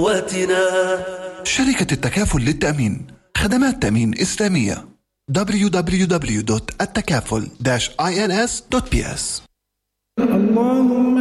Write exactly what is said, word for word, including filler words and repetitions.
شركة التكافل للتأمين، خدمات تأمين إسلامية. دبليو دبليو دبليو دوت التكافل داش إنس دوت بي إس.